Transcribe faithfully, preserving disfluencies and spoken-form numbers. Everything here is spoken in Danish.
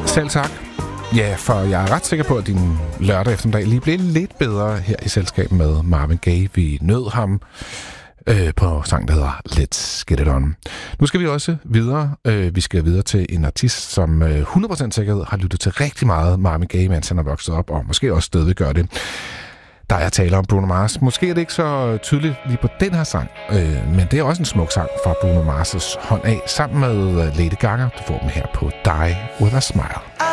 Selv tak. Ja, for jeg er ret sikker på, at din lørdag eftermiddag lige blev lidt bedre her i selskab med Marvin Gaye. Vi nød ham øh, på sang, der hedder Let's Get It On. Nu skal vi også videre. Øh, vi skal videre til en artist, som øh, hundrede procent sikkerhed har lyttet til rigtig meget Marvin Gaye, mens han er vokset op, og måske også stadig gør det. Der er tale om Bruno Mars. Måske er det ikke så tydeligt lige på den her sang, øh, men det er også en smuk sang fra Bruno Mars' hånd af, sammen med Lady Gaga. Du får dem her på Die With A Smile.